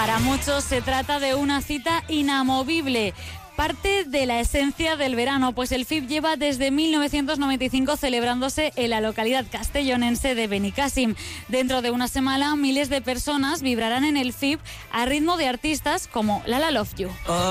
Para muchos se trata de una cita inamovible. Parte de la esencia del verano, pues el FIB lleva desde 1995 celebrándose en la localidad castellonense de Benicàssim. Dentro de una semana, miles de personas vibrarán en el FIB a ritmo de artistas como Lala Love You.